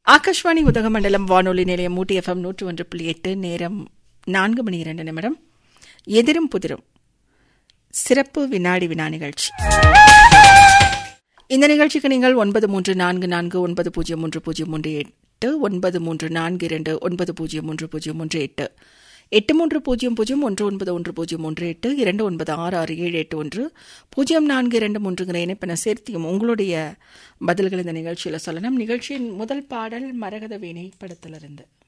ஆகாஷ்வாணி உதகமண்டலம் வானொலி நிலையம் ஊட்டி FM 101.8. நேரம் 4:02. எதிரும் புதிரும் சிறப்பு வினாடி வினா நிகழ்ச்சி. இந்த நிகழ்ச்சிக்கு நீங்கள் 9344903038 9342903038 8300191018 29666781 0423 இணைப்பென சேர்த்தியும் உங்களுடைய பதில்கள் இந்த நிகழ்ச்சியில் சொல்லலாம். நிகழ்ச்சியின் முதல் பாடல் மரகத வீணை படத்திலிருந்து.